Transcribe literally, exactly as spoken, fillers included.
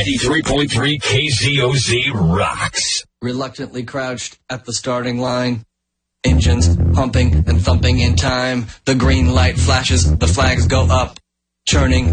ninety-three point three K Z O Z rocks. Reluctantly crouched at the starting line. Engines pumping and thumping in time. The green light flashes, the flags go up. Churning